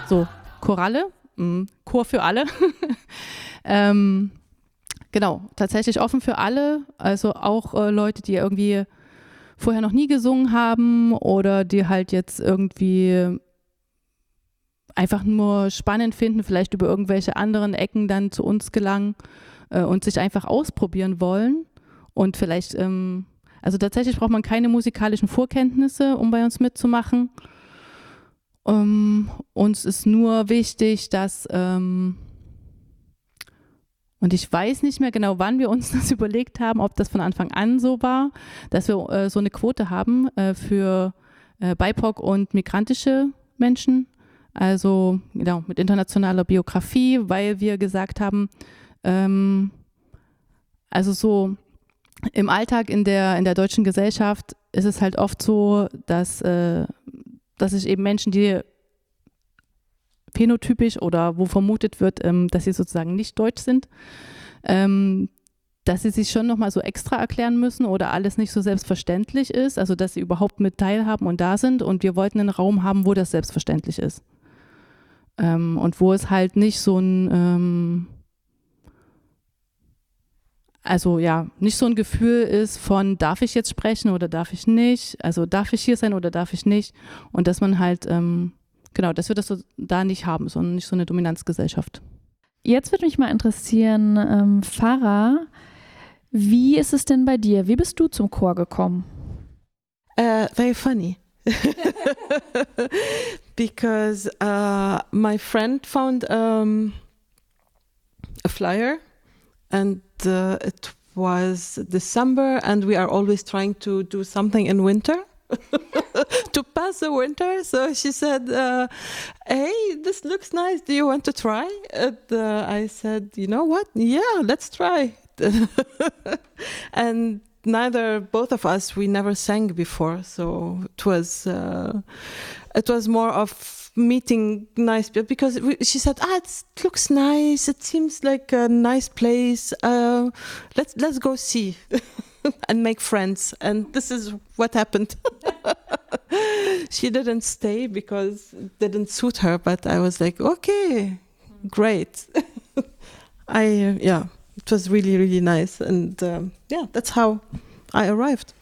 so Choralle, Chor für alle. Genau, tatsächlich offen für alle, also auch Leute, die irgendwie vorher noch nie gesungen haben oder die halt jetzt irgendwie einfach nur spannend finden, vielleicht über irgendwelche anderen Ecken dann zu uns gelangen und sich einfach ausprobieren wollen. Und vielleicht, also tatsächlich braucht man keine musikalischen Vorkenntnisse, um bei uns mitzumachen. Uns ist nur wichtig, dass, und ich weiß nicht mehr genau, wann wir uns das überlegt haben, ob das von Anfang an so war, dass wir so eine Quote haben für BIPOC und migrantische Menschen, also genau, mit internationaler Biografie, weil wir gesagt haben, also so im Alltag in der deutschen Gesellschaft ist es halt oft so, dass sich eben Menschen, die phänotypisch oder wo vermutet wird, dass sie sozusagen nicht deutsch sind, dass sie sich schon nochmal so extra erklären müssen oder alles nicht so selbstverständlich ist, also dass sie überhaupt mit teilhaben und da sind, und wir wollten einen Raum haben, wo das selbstverständlich ist. Und wo es halt nicht so ein also ja, nicht so ein Gefühl ist von, darf ich jetzt sprechen oder darf ich nicht, also darf ich hier sein oder darf ich nicht, und dass man halt, genau, dass wir das so da nicht haben, sondern nicht so eine Dominanzgesellschaft. Jetzt würde mich mal interessieren, Farah, wie ist es denn bei dir? Wie bist du zum Chor gekommen? Very funny. Because my friend found a flyer, and it was December, and we are always trying to do something in winter to pass the winter. So she said, hey, this looks nice. Do you want to try? And I said, you know what? Yeah, let's try. And both of us, we never sang before. So it was more of meeting nice people, because she said, it looks nice. It seems like a nice place. Let's go see and make friends. And this is what happened. She didn't stay because it didn't suit her, but I was like, okay, great. It was really, really nice. And that's how I arrived.